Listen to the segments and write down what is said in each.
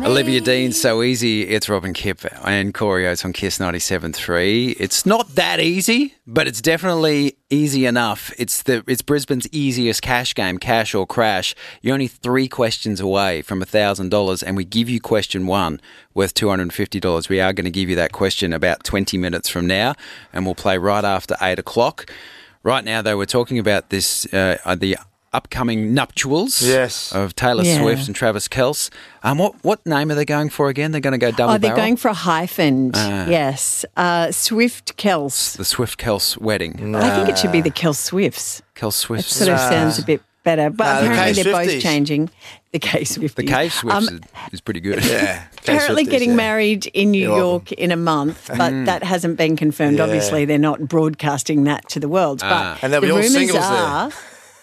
me. Olivia Dean, So Easy. It's Robin Kipp and Corey Oates on Kiss 97.3. It's not that easy, but it's definitely easy enough. It's Brisbane's easiest cash game, cash or crash. You're only 3 questions away from $1,000, and we give you question 1 worth $250. We are going to give you that question about 20 minutes from now, and we'll play right after 8 o'clock. Right now, though, we're talking about this, the upcoming nuptials of Taylor Swift and Travis Kelce. What name are they going for again? They're going to go double barrel? They're going for a hyphen, yes. Swift Kelce. The Swift Kelce wedding. I think it should be the Kelce Swifts. Kelce Swifts. That sort of sounds a bit better. But apparently they're both changing. The K-Swifties. The K-Swifts is pretty good. Yeah. Apparently getting married in New York in a month, but that hasn't been confirmed. Obviously, they're not broadcasting that to the world. But and there'll be the all rumours singles are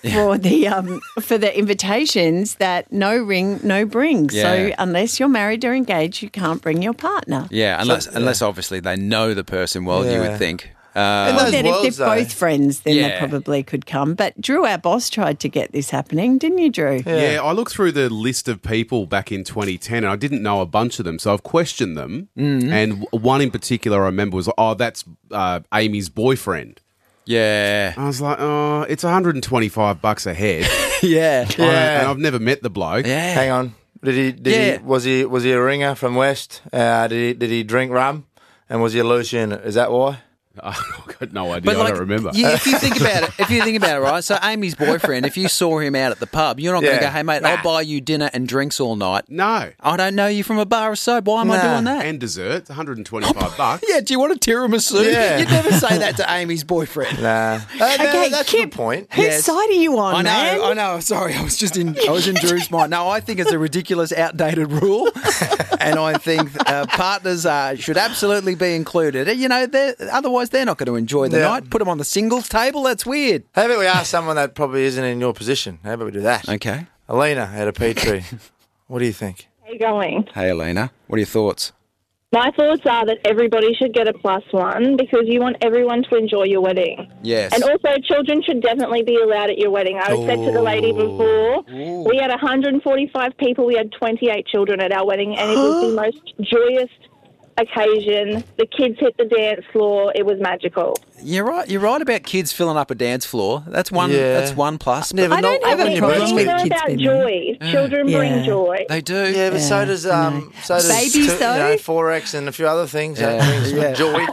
for the invitations that no ring, no bring. Yeah. So unless you're married or engaged, you can't bring your partner. Yeah, unless obviously they know the person well, you would think. Well, then if they're both friends, then they probably could come. But Drew, our boss, tried to get this happening, didn't you, Drew? Yeah, I looked through the list of people back in 2010 and I didn't know a bunch of them, so I've questioned them. And one in particular I remember was, that's Amy's boyfriend. Yeah. I was like, it's $125 a head. Yeah. And I've never met the bloke. Yeah. Hang on. Was he a ringer from West? Did he drink rum? And was he a loose unit? Is that why? I've got no idea. But I don't remember. If you think about it, right? So Amy's boyfriend, if you saw him out at the pub, you're not going to go, hey, mate, I'll buy you dinner and drinks all night. No. I don't know you from a bar of soap. Why am I doing that? And dessert, $125. Yeah, do you want a tiramisu? Yeah. You'd never say that to Amy's boyfriend. Nah. Okay, that's Kip, a good point. Whose side are you on, man? I know. Sorry, I was in Drew's mind. No, I think it's a ridiculous, outdated rule, and I think partners should absolutely be included. You know, otherwise they're not going to enjoy the night. Put them on the singles table. That's weird. How about we ask someone that probably isn't in your position? How about we do that? Okay. Alina out of Petrie. What do you think? How you going? Hey, Alina. What are your thoughts? My thoughts are that everybody should get a +1 because you want everyone to enjoy your wedding. Yes. And also, children should definitely be allowed at your wedding. I said to the lady before, we had 145 people. We had 28 children at our wedding, and it was the most joyous occasion. The kids hit the dance floor. It was magical. You're right. You're right about kids filling up a dance floor. That's one. Yeah. That's one plus. I don't have a problem with kids about being joy. Children bring joy. They do. Yeah, but so does Babies, though? Forex and a few other things. That brings joy.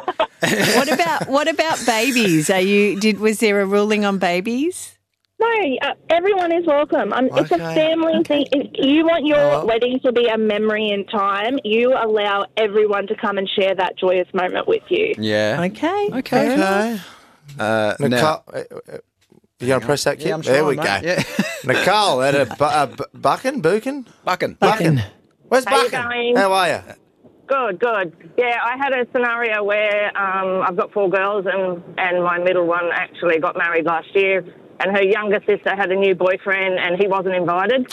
What about babies? Was there a ruling on babies? No, everyone is welcome. It's a family thing. If you want your wedding to be a memory in time, you allow everyone to come and share that joyous moment with you. Yeah. Okay. Okay. Nicole, you going to press that, Kip? Yeah, I'm there we trying, go. mate. Yeah. Nicole at a Buchan? Buchan. Where's How you Buchan? going? How are you? Good. Yeah, I had a scenario where I've got 4 girls and my middle one actually got married last year. And her younger sister had a new boyfriend and he wasn't invited.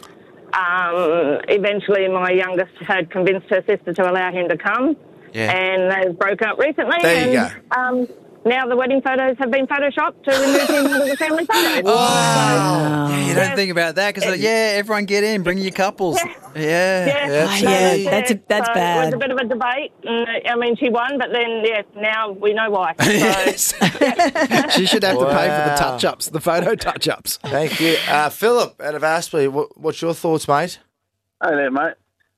Eventually, my youngest had convinced her sister to allow him to come. Yeah. And they broke up recently. There you go. Now the wedding photos have been photoshopped to remove him from the family photos. Wow. Yeah, you don't think about that because, everyone get in, bring your couples. That's bad. It was a bit of a debate. I mean, she won, but then, now we know why. So, She should have to pay for the touch-ups, the photo touch-ups. Thank you. Philip out of Aspley, what's your thoughts, mate? Hi there, mate.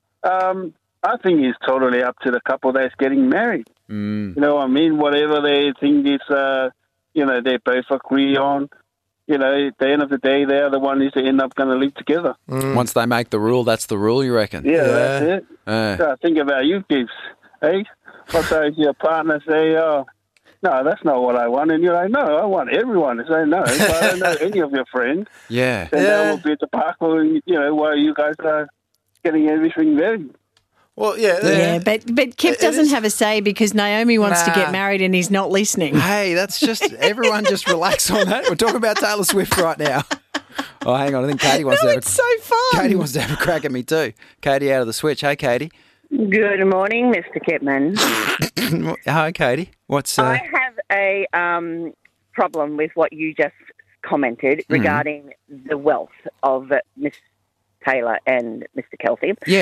I think it's totally up to the couple that's getting married. You know what I mean? Whatever they think is, they both agree on. You know, at the end of the day, they're the one who's end up going to live together. Once they make the rule, that's the rule, you reckon? Yeah, that's it. So think about you, Gibbs. Hey, what if your partner say, no, that's not what I want. And you're like, no, I want everyone to say no. So I don't know any of your friends. Yeah. Then that will be at the park while you guys are getting everything ready. Well, but Kip doesn't have a say because Naomi wants to get married and he's not listening. Hey, that's just, everyone just relax on that. We're talking about Taylor Swift right now. Oh, hang on. I think Katie wants to have it's so fun. Katie wants to have a crack at me too. Katie out of the switch. Hey, Katie. Good morning, Mr. Kipman. Hi, Katie. I have a problem with what you just commented regarding the wealth of Miss Taylor and Mr. Kelce. Yeah.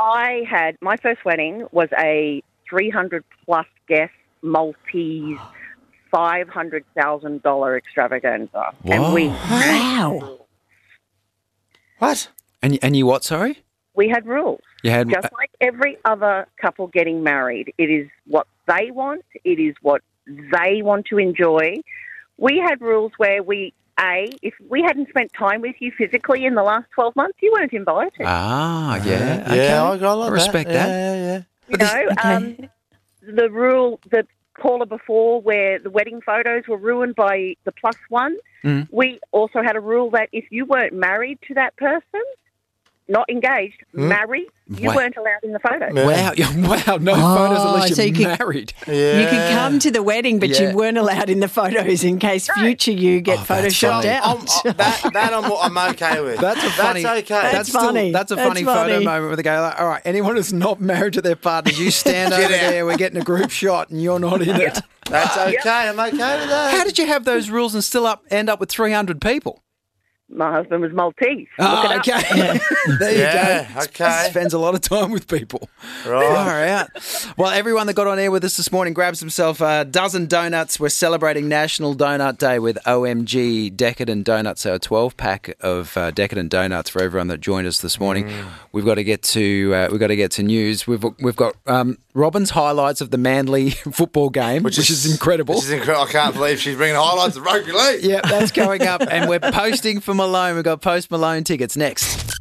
My first wedding was a 300-plus guest Maltese $500,000 extravaganza. Whoa. And we Wow. What? And you what, sorry? We had rules. You had Just like every other couple getting married, it is what they want. It is what they want to enjoy. We had rules where if we hadn't spent time with you physically in the last 12 months, you weren't invited. yeah. Okay. Yeah, I got like respect that. Yeah. You know, the rule, the caller before where the wedding photos were ruined by the plus one, we also had a rule that if you weren't married to that person, not engaged, married, you weren't allowed in the photos. Yeah. Wow, no photos unless so you're you could- married. Yeah. You could come to the wedding, but Yeah. you weren't allowed in the photos in case future you get photoshopped out. I'm okay with. That's a funny. That's okay. That's funny. That's a That's funny photo funny. moment where they go, like, all right, anyone who's not married to their partners, you stand over out. there, we're getting a group shot and you're not in it. That's okay. I'm okay with that. How did you have those rules and still end up with 300 people? My husband was Maltese. Oh, Look it up. okay. There you Yeah, go. okay. Spends a lot of time with people. Right. Far out. Well, everyone that got on air with us this morning grabs himself a dozen donuts. We're celebrating National Donut Day with OMG Decadent Donuts. So a 12-pack of Decadent Donuts for everyone that joined us this morning. We've got to get to news. We've got Robin's highlights of the Manly football game, which is incredible. Which is incredible. I can't believe she's bringing highlights of rugby league. Yeah, that's coming up. And we're posting for Malone. We've got Post Malone tickets next.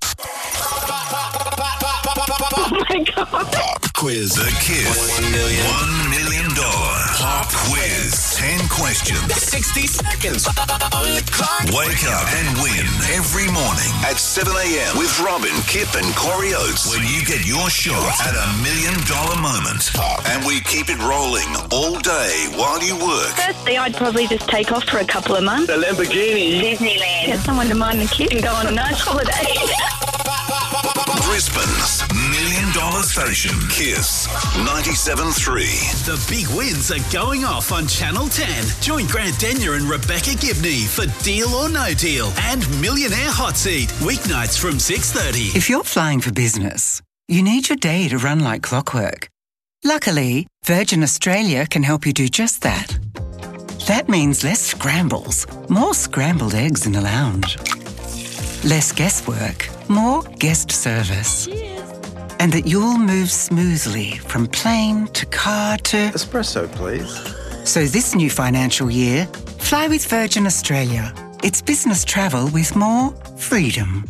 Oh my God. Pop quiz. The Kiss $1 million pop quiz. 10 questions. 60 seconds. Wake up and win every morning at 7 a.m. with Robin, Kip and Corey Oates. When you get your shot at $1 million moment. And we keep it rolling all day while you work. Firstly, I'd probably just take off for a couple of months. The Lamborghini. Disneyland. Get someone to mind the kid and go on a nice holiday. Brisbane's $1 million station. Kiss 97.3. The big wins are going off on Channel 10. Join Grant Denyer and Rebecca Gibney for Deal or No Deal and Millionaire Hot Seat. Weeknights from 6:30. If you're flying for business, you need your day to run like clockwork. Luckily, Virgin Australia can help you do just that. That means less scrambles, more scrambled eggs in the lounge. Less guesswork, more guest service. And that you'll move smoothly from plane to car to... Espresso, please. So this new financial year, fly with Virgin Australia. It's business travel with more freedom.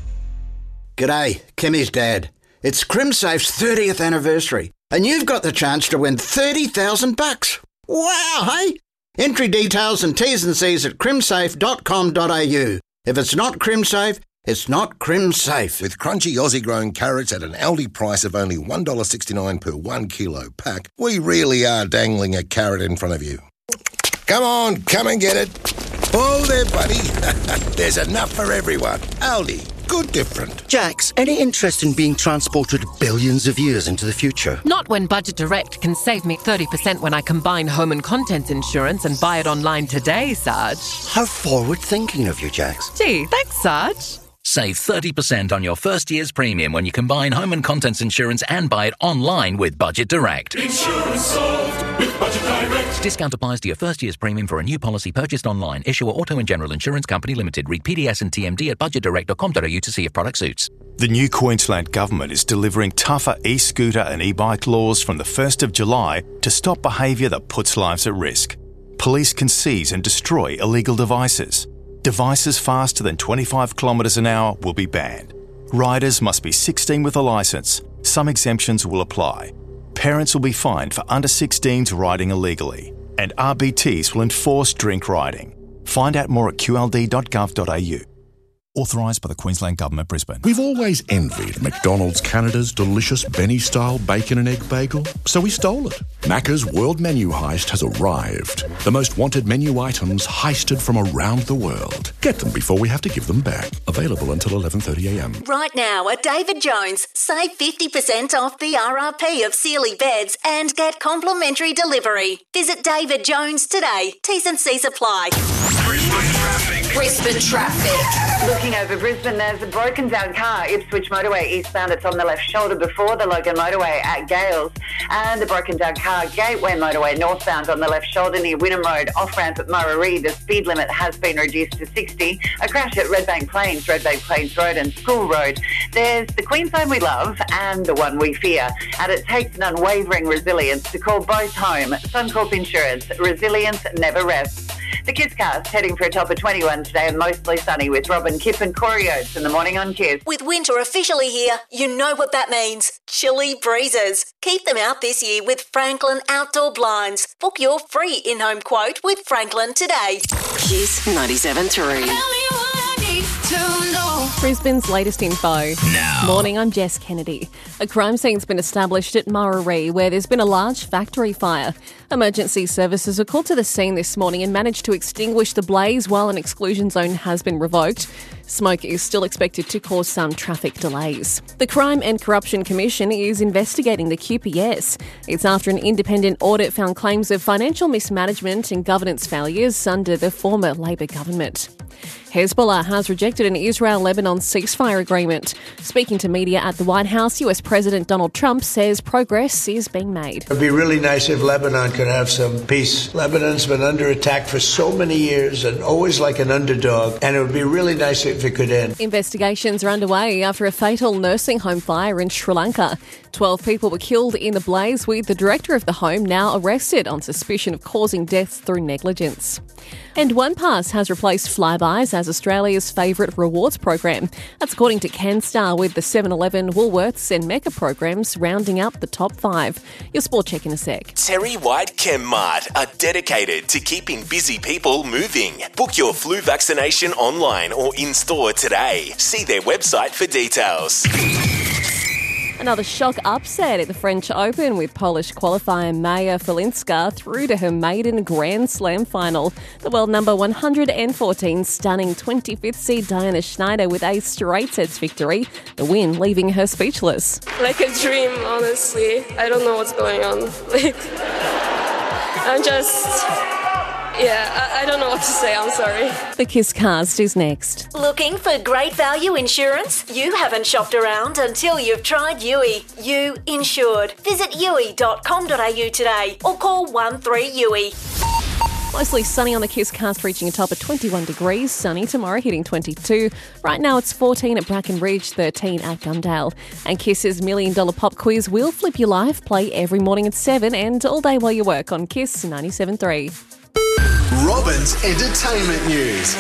G'day, Kimmy's dad. It's CrimSafe's 30th anniversary, and you've got the chance to win $30,000. Wow, hey? Entry details and T's and C's at crimsafe.com.au. If it's not CrimSafe, it's not CrimSafe. With crunchy Aussie-grown carrots at an Aldi price of only $1.69 per 1 kilo pack, we really are dangling a carrot in front of you. Come on, come and get it. Oh, there, buddy. There's enough for everyone. Aldi. Good different. Jax, any interest in being transported billions of years into the future? Not when Budget Direct can save me 30% when I combine home and contents insurance and buy it online today, Sarge. How forward-thinking of you, Jax. Gee, thanks, Sarge. Save 30% on your first year's premium when you combine home and contents insurance and buy it online with Budget Direct. Insurance solved with Budget Direct. Discount applies to your first year's premium for a new policy purchased online. Issuer Auto and General Insurance Company Limited. Read PDS and TMD at budgetdirect.com.au to see if product suits. The new Queensland Government is delivering tougher e-scooter and e-bike laws from the 1st of July to stop behaviour that puts lives at risk. Police can seize and destroy illegal devices. Devices faster than 25 kilometres an hour will be banned. Riders must be 16 with a licence. Some exemptions will apply. Parents will be fined for under 16s riding illegally. And RBTs will enforce drink riding. Find out more at qld.gov.au. Authorised by the Queensland Government, Brisbane. We've always envied McDonald's Canada's delicious Benny-style bacon and egg bagel, so we stole it. Macca's World Menu Heist has arrived. The most wanted menu items heisted from around the world. Get them before we have to give them back. Available until 11:30am. Right now at David Jones, save 50% off the RRP of Sealy beds and get complimentary delivery. Visit David Jones today. T's and C's apply. Brisbane traffic. Brisbane traffic. Looking over Brisbane, there's a broken down car, Ipswich Motorway eastbound. It's on the left shoulder before the Logan Motorway at Gales. And the broken down car, Gateway Motorway northbound on the left shoulder near Wynnum Road, off-ramp at Murray. The speed limit has been reduced to 60. A crash at Redbank Plains Road and School Road. There's the Queensland we love and the one we fear. And it takes an unwavering resilience to call both home. Suncorp Insurance. Resilience never rests. The Kiss Cast heading for a top of 21 today and mostly sunny with Robin, Kip and Corey Oates in the morning on Kiss. With winter officially here, you know what that means. Chilly breezes. Keep them out this year with Franklin Outdoor Blinds. Book your free in-home quote with Franklin today. Kiss 97.3. Brisbane's latest info. Now. Morning, I'm Jess Kennedy. A crime scene's been established at Murray, where there's been a large factory fire. Emergency services were called to the scene this morning and managed to extinguish the blaze while an exclusion zone has been revoked. Smoke is still expected to cause some traffic delays. The Crime and Corruption Commission is investigating the QPS. It's after an independent audit found claims of financial mismanagement and governance failures under the former Labor government. Hezbollah has rejected an Israel-Lebanon ceasefire agreement. Speaking to media at the White House, US President Donald Trump says progress is being made. It would be really nice if Lebanon could have some peace. Lebanon's been under attack for so many years and always like an underdog, and it would be really nice if it could end. Investigations are underway after a fatal nursing home fire in Sri Lanka. 12 people were killed in the blaze, with the director of the home now arrested on suspicion of causing deaths through negligence. And OnePass has replaced Flybuys as Australia's favourite rewards program. That's according to CanStar, with the 7-Eleven, Woolworths and Mecca programs rounding up the top 5. Your sport check in a sec. Terry White Chemmart are dedicated to keeping busy people moving. Book your flu vaccination online or in-store today. See their website for details. Another shock upset at the French Open, with Polish qualifier Maja Flinska through to her maiden Grand Slam final. The world number 114 stunning 25th seed Diana Schneider with a straight sets victory, the win leaving her speechless. Like a dream, honestly. I don't know what's going on. I'm just... I don't know what to say, I'm sorry. The Kiss Cast is next. Looking for great value insurance? You haven't shopped around until you've tried Yui. You insured. Visit yui.com.au today or call 13-YUI. Mostly sunny on the Kiss Cast, reaching a top of 21 degrees. Sunny tomorrow, hitting 22. Right now it's 14 at Brackenridge, 13 at Gundale. And Kiss's $1 Million Pop Quiz will flip your life. Play every morning at 7 and all day while you work on Kiss 97.3. Robin's entertainment news.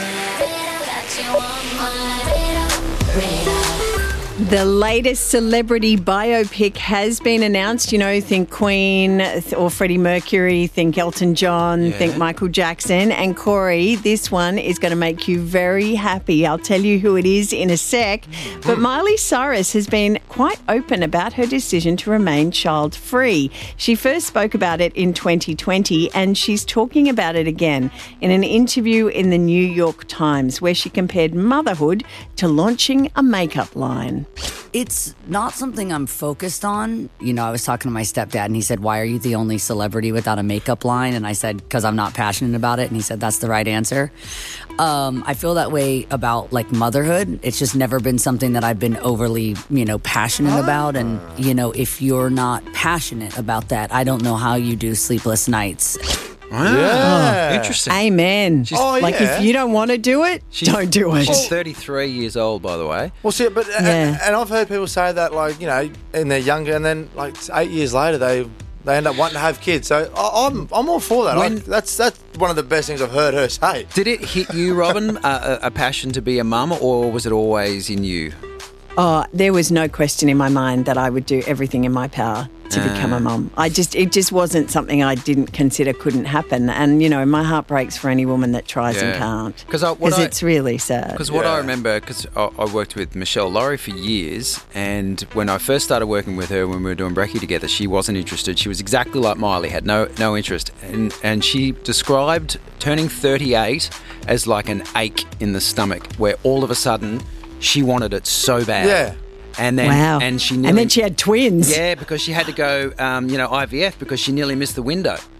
The latest celebrity biopic has been announced. You know, think Queen or Freddie Mercury, think Elton John, think Michael Jackson. And Corey, this one is going to make you very happy. I'll tell you who it is in a sec. But Miley Cyrus has been quite open about her decision to remain child-free. She first spoke about it in 2020, and she's talking about it again in an interview in the New York Times, where she compared motherhood to launching a makeup line. It's not something I'm focused on. You know, I was talking to my stepdad and he said, "Why are you the only celebrity without a makeup line?" And I said, "Because I'm not passionate about it." And he said, "That's the right answer." I feel that way about like motherhood. It's just never been something that I've been overly, passionate about. And, if you're not passionate about that, I don't know how you do sleepless nights. Wow. Yeah. Interesting. Amen. If you don't want to do it, don't do it. She's 33 years old, by the way. Well, see, but and I've heard people say that, and they're younger, and then 8 years later they end up wanting to have kids. So I'm all for that. That's one of the best things I've heard her say. Did it hit you, Robin, a passion to be a mum, or was it always in you? Oh, there was no question in my mind that I would do everything in my power to become a mum. It just wasn't something I didn't consider couldn't happen. And, my heart breaks for any woman that tries and can't. Because it's really sad. Because what I remember, because I worked with Michelle Laurie for years, and when I first started working with her, when we were doing Brekkie together, she wasn't interested. She was exactly like Miley, had no interest. And she described turning 38 as like an ache in the stomach, where all of a sudden she wanted it so bad. Yeah. And then, and she nearly, and then she had twins. Yeah, because she had to go, IVF because she nearly missed the window.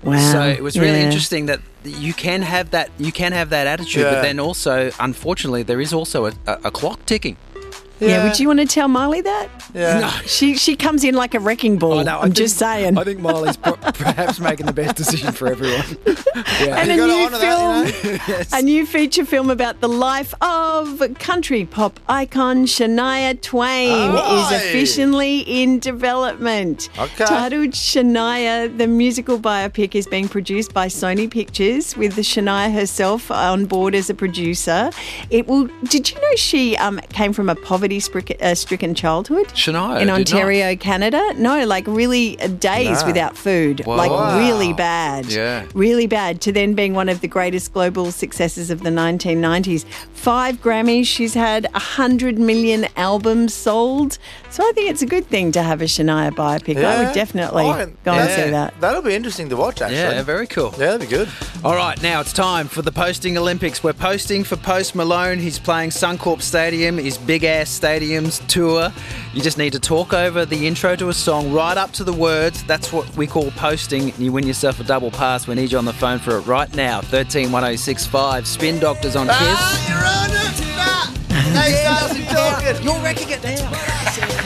Wow. So it was really interesting that you can have that attitude, but then also, unfortunately, there is also a clock ticking. Yeah, would you want to tell Miley that? Yeah. No. She comes in like a wrecking ball. I'm just saying. I think Miley's perhaps making the best decision for everyone. And a new feature film about the life of country pop icon Shania Twain is officially in development. Okay. Titled Shania, the musical biopic is being produced by Sony Pictures with Shania herself on board as a producer. Did you know she came from a poverty-stricken childhood? Shania in Ontario, Canada. No, like really days without food. Wow. Like really bad. Yeah. Really bad, to then being one of the greatest global successes of the 1990s. 5 Grammys. She's had 100 million albums sold. So I think it's a good thing to have a Shania biopic. Yeah. I would definitely go and see that. That'll be interesting to watch, actually. Yeah, very cool. Yeah, that'd be good. All right, now it's time for the Posting Olympics. We're posting for Post Malone. He's playing Suncorp Stadium, his big-ass stadiums tour. You just need to talk over the intro to a song right up to the words. That's what we call posting. You win yourself a double pass. We need you on the phone for it right now. 131065. Spin Doctors on Kiss. You're on it! Nah. Talking. You're wrecking it now.